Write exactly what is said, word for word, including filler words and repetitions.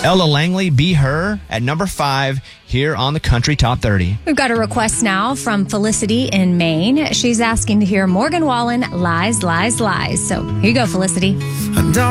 Ella Langley, Be Her, at number five here on the Country Top thirty. We've got a request now from Felicity in Maine. She's asking to hear Morgan Wallen, Lies, Lies, Lies. So here you go, Felicity. I don't